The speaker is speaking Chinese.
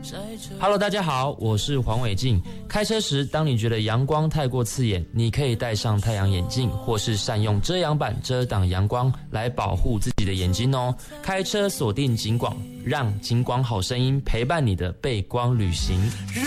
Hello， 大家好，我是黄伟晋。开车时，当你觉得阳光太过刺眼，你可以戴上太阳眼镜，或是善用遮阳板遮挡阳光，来保护自己的眼睛哦。开车锁定警广，让警广好声音陪伴你的背光旅行。